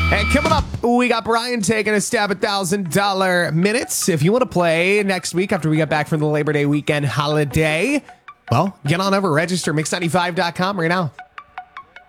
And coming up, we got Brian taking a stab at $1,000 minutes. If you want to play next week after we get back from the Labor Day weekend holiday, well, get on over, register, mix95.com right now.